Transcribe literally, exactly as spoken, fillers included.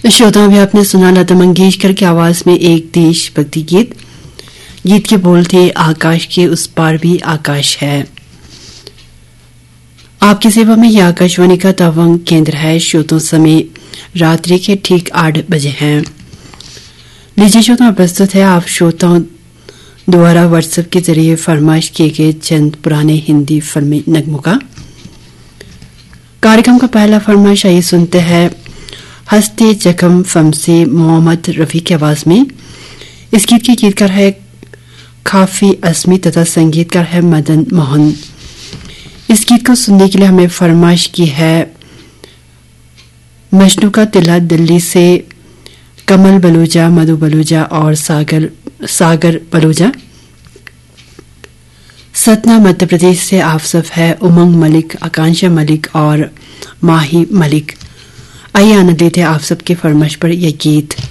श्रोताओं भी आपने सुना लता मंगेशकर की आवाज में एक देशभक्ति गीत। गीत के बोल थे आकाश के उस पार भी आकाश है। आपकी सेवा में यह आकाशवाणी का तवांग केंद्र है। श्रोतों समय रात्रि के ठीक आठ बजे हैं। लीजिए श्रोताओं, प्रस्तुत है आप श्रोताओं द्वारा व्हाट्सएप के जरिए फरमाइश किए गए चंद पुराने हिंदी फिल्मी नगमों का। कार्यक्रम का पहला फरमाइश आइए सुनते हैं हंसते जख्म फिल्म से मोहम्मद रफी की आवाज में। इस गीत के गीतकार है काफी असमी तथा संगीतकार है मदन मोहन। इस गीत को सुनने के लिए हमें फरमाइश की है मजनू का तिला दिल्ली से कमल बलूजा, मधु बलूजा और सागर सागर बलूजा। सतना मध्य प्रदेश से आप सब है उमंग मलिक, आकांक्षा मलिक और माही मलिक। आइए आनंद लेते हैं आप सबके फरमाइश पर यह गीत।